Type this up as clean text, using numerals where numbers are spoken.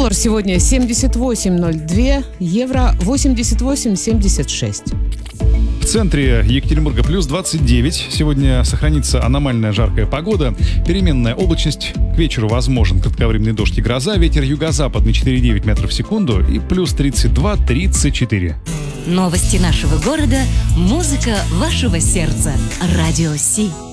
Доллар сегодня 78,02, евро 88,76. В центре Екатеринбурга плюс 29. Сегодня сохранится аномальная жаркая погода. Переменная облачность. К вечеру возможен кратковременный дождь и гроза. Ветер юго-западный 4,9 метров в секунду и плюс 32-34. Новости нашего города, музыка вашего сердца. Радио Си.